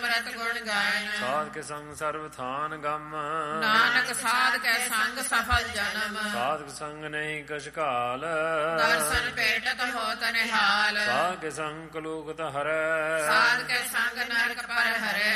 ਅੰਮ੍ਰਿਤ ਗੁਣ ਗਾਇਨ। ਸਾਧ ਕੇ ਸੰਗ ਸਰਬ ਥਾਨ ਗਮ, ਨਾਨਕ ਸਾਧ ਕੈ ਸੰਗ ਸਫਲ ਜਨਮ। ਸਾਧਕ ਸੰਗ ਨਹੀਂ ਕਛ ਕਾਲ, ਦਰਸ਼ਨ ਭੇਟਤ ਹੋਤ ਨਿਹਾਲ। ਸਾਧ ਕੇ ਸੰਗ ਕਲੂਕਤ ਹਰੈ, ਸਾਧ ਕੈ ਸੰਗ ਨਰਕ ਪਰ ਹਰੈ।